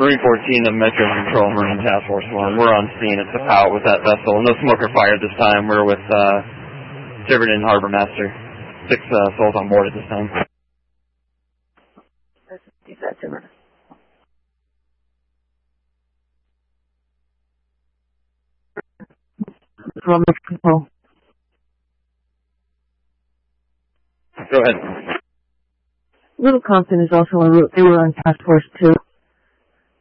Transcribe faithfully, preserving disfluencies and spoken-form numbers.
Marine fourteen of Metro Control, Marine Task Force one. We're on scene at the P O W with that vessel. No smoke or fire this time. We're with uh, Tiverton Harbor Master. Six uh, souls on board at this time. Is that Tiverton? From the control. Go ahead. Little Compton is also en route. They were on Task Force two.